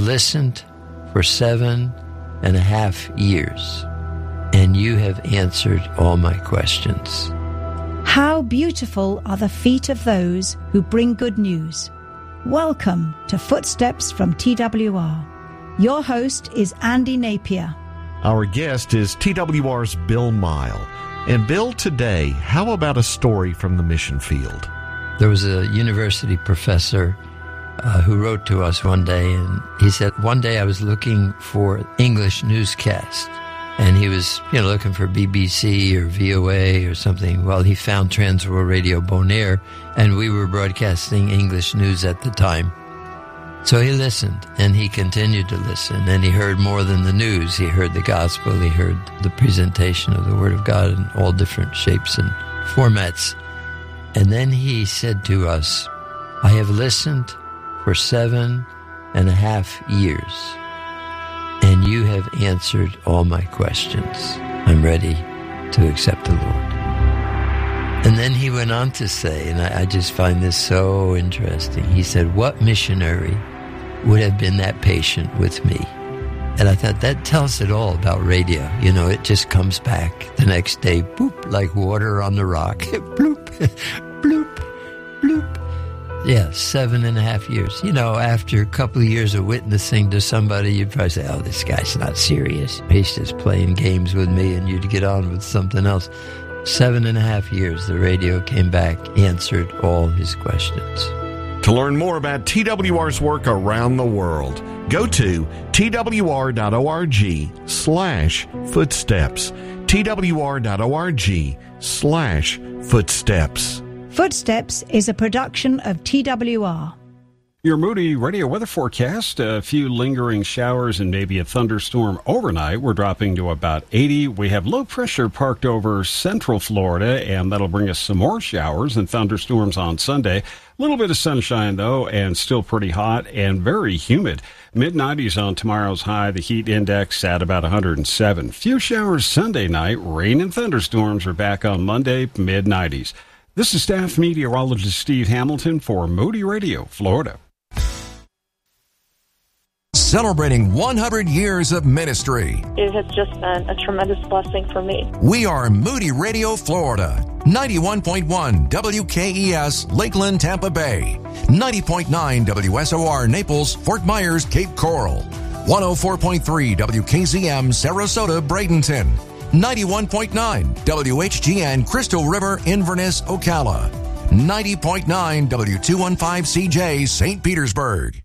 listened for 7.5 years, and you have answered all my questions. How beautiful are the feet of those who bring good news. Welcome to Footsteps from TWR. Your host is Andy Napier. Our guest is TWR's Bill Mile. And Bill, today, how about a story from the mission field? There was a university professor who wrote to us one day, and he said, one day I was looking for English newscast, and he was looking for BBC or VOA or something. Well, he found Transworld Radio Bonaire, and we were broadcasting English news at the time. So he listened, and he continued to listen, and he heard more than the news. He heard the gospel, he heard the presentation of the Word of God in all different shapes and formats. And then he said to us, I have listened for 7.5 years, and you have answered all my questions. I'm ready to accept the Lord. And then he went on to say, and I just find this so interesting, he said, what missionary would have been that patient with me? And I thought that tells it all about radio. It just comes back the next day, boop, like water on the rock. Bloop, bloop, bloop. Yeah, 7.5 years. After a couple of years of witnessing to somebody, you'd probably say, oh, this guy's not serious. He's just playing games with me, and you'd get on with something else. 7.5 years, the radio came back, answered all his questions. To learn more about TWR's work around the world, go to twr.org/footsteps. twr.org/footsteps. Footsteps is a production of TWR. Your Moody Radio weather forecast, a few lingering showers and maybe a thunderstorm overnight. We're dropping to about 80. We have low pressure parked over central Florida, and that'll bring us some more showers and thunderstorms on Sunday. A little bit of sunshine, though, and still pretty hot and very humid. Mid-90s on tomorrow's high, the heat index at about 107. Few showers Sunday night. Rain and thunderstorms are back on Monday, mid-90s. This is staff meteorologist Steve Hamilton for Moody Radio, Florida. Celebrating 100 years of ministry. It has just been a tremendous blessing for me. We are Moody Radio, Florida. 91.1 WKES, Lakeland, Tampa Bay. 90.9 WSOR, Naples, Fort Myers, Cape Coral. 104.3 WKZM, Sarasota, Bradenton. 91.9 WHGN, Crystal River, Inverness, Ocala. 90.9 W215CJ, St. Petersburg.